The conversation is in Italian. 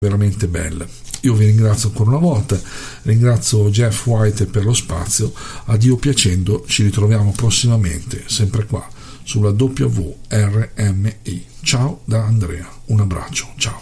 veramente belle. Io vi ringrazio ancora una volta, ringrazio Jeff White per lo spazio. A Dio piacendo ci ritroviamo prossimamente sempre qua sulla WRMI. Ciao da Andrea, un abbraccio, ciao.